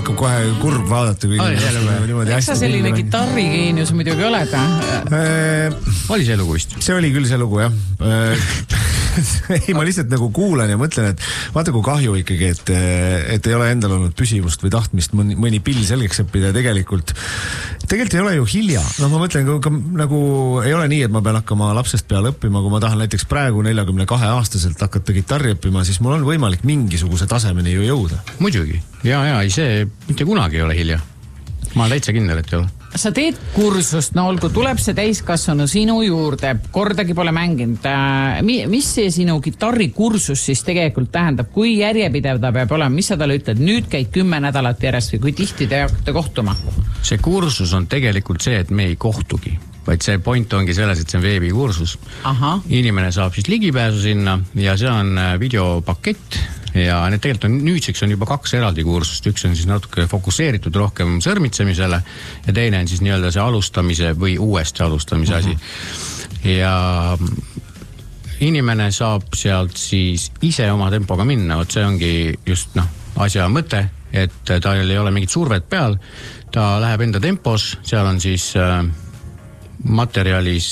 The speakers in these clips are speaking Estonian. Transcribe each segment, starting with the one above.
hakkab kohe kurb vaadata, kui eks sa selline kitarrigeenius muidugi oled? Oli see lugu vist? See oli küll see lugu, jah. Ei, ma lihtsalt nagu kuulan ja mõtlen, et vaata kui kahju ikkagi, et ei ole endal olnud püsivust või tahtmist mõni pill selgeks õppida ja tegelikult ei ole ju hilja. No ma mõtlen, nagu ei ole nii, et ma pean hakkama lapsest peale õppima, kui ma tahan näiteks praegu 42-aastaselt hakata kitarri õppima, siis mul on võimalik mingisuguse tasemeni ju jõuda. Muidugi, ja see mitte kunagi ei ole hilja. Ma olen täitsa kindel, et ei ole. Sa teed kursust, no olgu, tuleb see täiskasvanu sinu juurde, kordagi pole mänginud. Mis see sinu kitarrikursus siis tegelikult tähendab? Kui järjepidev ta peab olema? Mis sa talle ütled? Nüüd käid 10 nädalat järjest või kui tihti te hakkate kohtuma? See kursus on tegelikult see, et me ei kohtugi, vaid see point ongi selles, et see on veebikursus. Inimene saab siis ligipääsu sinna ja see on videopakett. Ja need tegelikult nüüdseks on juba 2 eraldi kursust. Üks on siis natuke fokusseeritud rohkem sõrmitsemisele ja teine on siis nii-öelda see alustamise või uuesti alustamise asi. Ja inimene saab sealt siis ise oma tempoga minna. See ongi just asja mõte, et tal ei ole mingit survet peal. Ta läheb enda tempos, seal on siis materjalis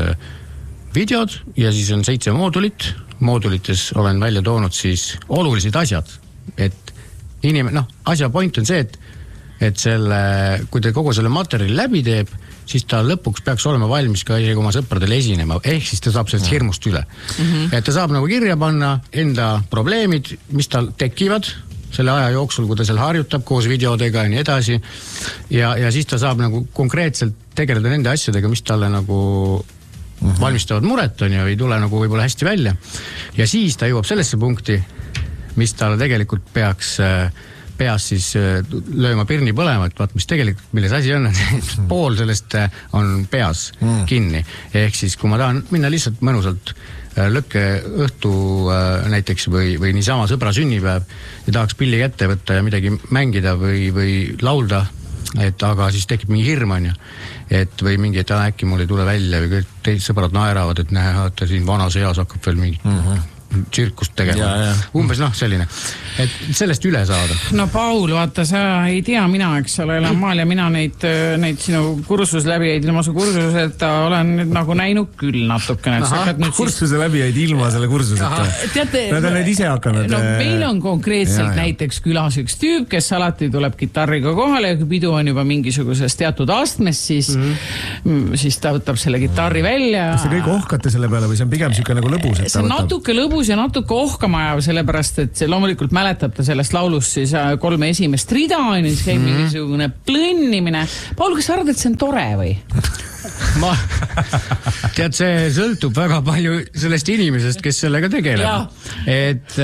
videod ja siis on 7 moodulit. Moodulites olen välja toonud siis olulised asjad, et asja point on see, et kui ta kogu selle materjali läbi teeb, siis ta lõpuks peaks olema valmis ka oma sõpradele esinema, ehk siis ta saab sellest hirmust üle. Et ta saab nagu kirja panna enda probleemid, mis tal tekivad selle aja jooksul, kui ta seal harjutab koos videodega ja nii edasi, ja siis ta saab nagu konkreetselt tegeleda nende asjadega, mis talle nagu valmistavad muret on ja ei tule nagu võib-olla hästi välja. Ja siis ta jõuab sellesse punkti, mis talle tegelikult peaks siis lööma pirni põlema, et vaat mis tegelikult, milles asi on, pool sellest on peas kinni. Ehk siis, kui ma tahan minna lihtsalt mõnusalt lõkke õhtu näiteks või niisama sõbra sünnipäev ja tahaks pilli kätte võtta ja midagi mängida või laulda, et aga siis tekib mingi hirm on ju, et või mingi, et äkki mul ei tule välja või kõik sõbrad naeravad, et näe, siin vanas eas hakkab veel mingi tsirkust tegema. Umbes selline, et sellest üle saada. No Paul, vaata, sa ei tea, mina, eks ole, elan maal ja mina neid sinu kursus läbi jäid ilma su kursuseta olen nüüd nagu näinud küll natukene. Kursuse läbi jäid ilma selle kursuseta. Nad on need ise hakanud. No meil on konkreetselt näiteks külas üks tüüp, kes alati tuleb kitarriga kohale ja kui pidu on juba mingisuguses teatud astmes, siis ta võtab selle kitarri välja. Kas te kõik ohkate selle peale või see on pigem siuke nagu lõbus? See on natuke lõbus ja natuke ohkama ajav, sellepärast, et see loomulikult mäletab ta sellest laulust siis 3 esimest rida, siis käib mingisugune plõnnimine. Paul, kas sa arvad, et see on tore või? Tead, see sõltub väga palju sellest inimesest, kes sellega tegeleb. Et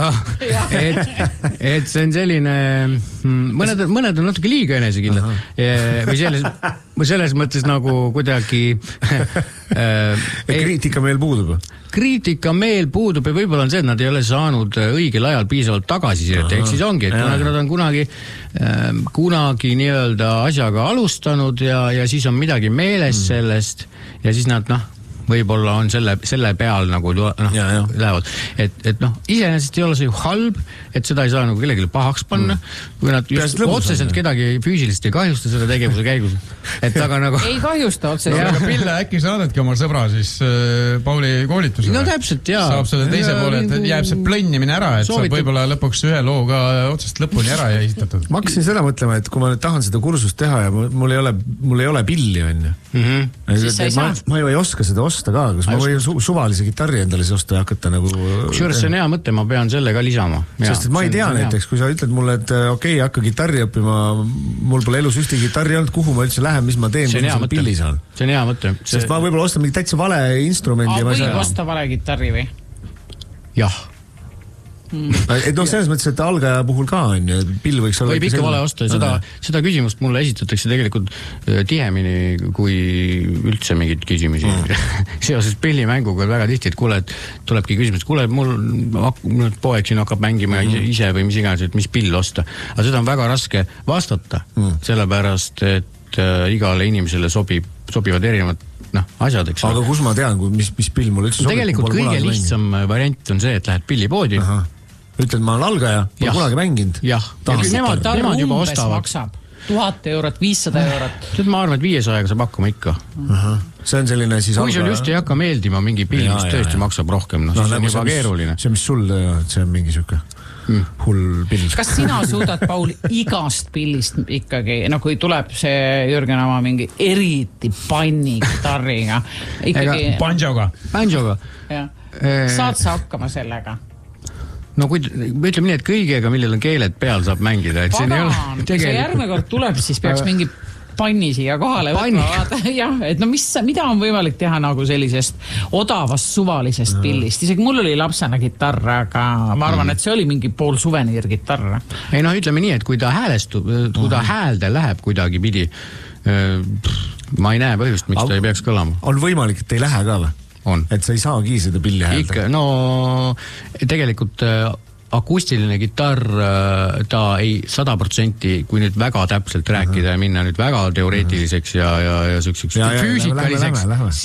see on selline, mõned on natuke liiga enesekindlad või selles mõttes nagu kuidagi kriitika meil puudub. Kriitika meil puudub ja võib-olla on see, et nad ei ole saanud õigel ajal piisavalt tagasisidet. Ehk siis ongi, et nad on kunagi nii-öelda asjaga alustanud ja siis on midagi meeles sellest ja siis nad võib-olla on selle peal nagu lähevad. Et iseenesest ei ole see ju halb, et seda ei saa nagu kellelegi pahaks panna, kui nad just otseselt kedagi füüsilist ei kahjusta selle tegevuse käigus. Et aga nagu... Ei kahjusta otseselt. Aga Pille, äkki saadadki oma sõbra siis Pauli koolitusele? No täpselt, jaa. Saab selle teise poole, et jääb see plõnnimine ära, et saab võib-olla lõpuks ühe loo ka otsast lõpuni ära ja esitatud. Ma hakkasin seda mõtlema, et kui ma nüüd tahan seda kursust teha ja mul ei ole pilli, on ju. Ma ju ei oska seda osta ka, kus ma võin suvalise kitarri endale siis osta ja hakata nagu... Kusjuures see on hea mõte, ma pean selle ka lisama. Sest et ma ei tea näiteks, kui sa ütled mulle, et okei, hakka kitarri õppima, mul pole elus ühte kitarri olnud, kuhu ma üldse lähen, mis ma teen, kui ma pilli saan. See on hea mõte. Sest ma võib-olla ostan mingi täitsa vale instrumendi. Võib osta vale kitarri või? Jah. Et selles mõttes, et algaja puhul ka on ja pill võiks olla... Võib ikka vale osta. Seda küsimust mulle esitatakse tegelikult tihemini kui üldse mingid küsimusi. Seoses pillimänguga väga tihti, et kuule, et tulebki küsimus, et kuule, mul poeg siin hakkab mängima ise või mis iganes, et mis pill osta. Aga seda on väga raske vastata, sellepärast, et igale inimesele sobivad erinevad asjad, eks. Aga kus ma tean, mis pill mul üldse sobib? Tegelikult kõige lihtsam variant on see, et lähed pillipoodi ütled, ma olen algaja, pole kunagi mänginud. Jah, nemad juba ostavad. Maksab 1000 eurot, 500 eurot. Ma arvan, et 500 saab hakkama ikka. See on selline siis kui sul just ei hakka meeldima mingi pill, mis tõesti maksab rohkem, siis on juba keeruline. See, mis sul, see on mingi siuke hull pill. Kas sina suudad, Paul, igast pillist ikkagi, kui tuleb see Jürgen oma mingi eriti panni kitarriga, ikkagi... Banjoga. Saad sa hakkama sellega? No kui ütleme nii, et kõigega, millel on keeled peal, saab mängida. Pagan, kui see järgme kord tuleb, siis peaks mingi panni siia kohale võtma. Jah, et mida on võimalik teha nagu sellisest odavast suvalisest pillist? Isegi mul oli lapsena gitarr, aga ma arvan, et see oli mingi pool suveniirgitarr. Ei ütleme nii, et kui ta häälestub, kui ta häälde läheb kuidagi pidi, ma ei näe põhjust, miks ta ei peaks kõlama. On võimalik, et ei lähe ka või? Et sa ei saagi seda pilli häälda? Tegelikult akustiline gitarr, ta ei 100%, kui nüüd väga täpselt rääkida ja minna nüüd väga teoreetiliseks ja selliseks füüsikaliseks,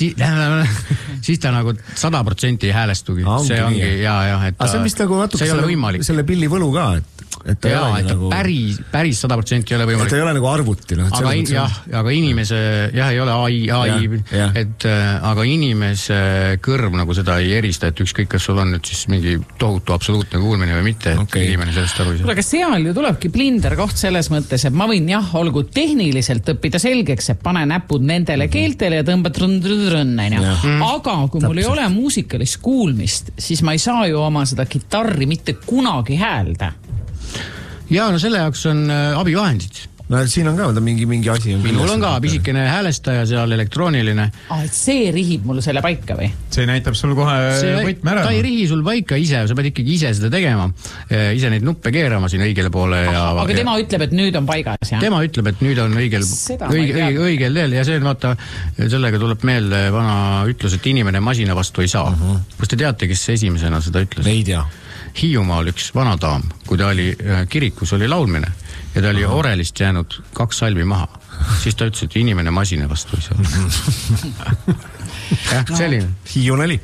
siis ta nagu 100% ei häälestugi. See ongi, et see on vist nagu natuke selle pilli võlu ka, et päris 100% ei ole võimalik. Et ei ole nagu arvuti. Aga inimese, ei ole AI, aga inimese kõrv nagu seda ei erista, et ükskõik, kas sul on nüüd siis mingi tohutu absoluutne kuulmine või mitte, et inimene sellest aru ei saa. Aga seal ju tulebki blinder koht selles mõttes, et ma võin olgu tehniliselt õppida selgeks, et pane näpud nendele keeltele ja tõmbad rõnn. Aga kui mul ei ole muusikalist kuulmist, siis ma ei saa ju oma seda gitarri mitte kunagi häälda. Selle jaoks on abivahendid. Siin on ka mingi asi. Minul on ka pisikene häälestaja seal elektrooniline. Et see rihib mulle selle paika või? See näitab sul kohe võtme ära. Ta ei rihi sul paika ise, sa pead ikkagi ise seda tegema. Ise neid nuppe keerama siin õigele poole. Aga tema ütleb, et nüüd on paigas, jah? Tema ütleb, et nüüd on õigel teel ja see on vaata, sellega tuleb meelde vana ütlus, et inimene masina vastu ei saa. Kas te teate, kes esimesena seda ütles? Ei tea. Hiiumaal üks vanadaam, kui ta oli kirikus, oli laulmine ja ta oli Orelist jäänud 2 salvi maha. Siis ta ütles, et inimene masina vastu ei saa. Selline. Hiiunali.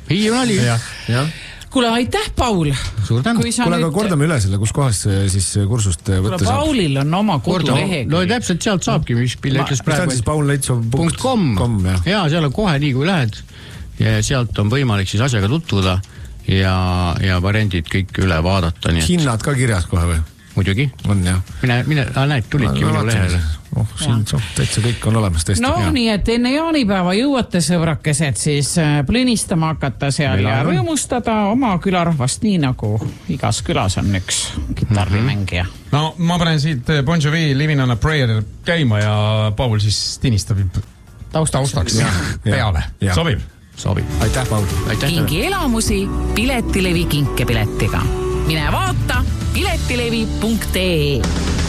Kuule, aitäh, Paul! Suur tänu. Kuule, aga kordame üle selle, kus kohas siis kursust võtta saab. Paulil on oma kodulehekülg. Täpselt sealt saabki, mis Pille ütles praegu. See on siis paulleitsov.com. Ja seal on kohe nii, kui lähed. Ja sealt on võimalik siis asjaga tutvuda. Ja variandid kõik üle vaadata. Hinnad ka kirjas kohe või? Muidugi. On jah. Mine, näed, tulidki minu lehele. Siin täitsa kõik on olemas tõesti. Nii, et enne jaanipäeva jõuate sõbrakesed siis plünistama hakata seal ja rõõmustada oma külarahvast, nii nagu igas külas on üks kitarrimängija. No ma panen siit Bon Jovi Living on a Prayer käima ja Paul siis tinistab taustaks peale. Sobib. Aitäh, Paul. Kingi elamusi Piletilevi kinkepiletiga. Mine vaata piletilevi.ee